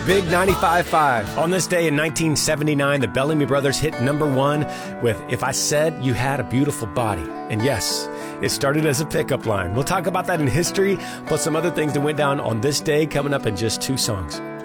Big 95.5. On this day in 1979, the Bellamy Brothers hit #1 with If I Said You Had a Beautiful Body. And yes, it started as a pickup line. We'll talk about that in history, plus some other things that went down on this day coming up in just 2 songs.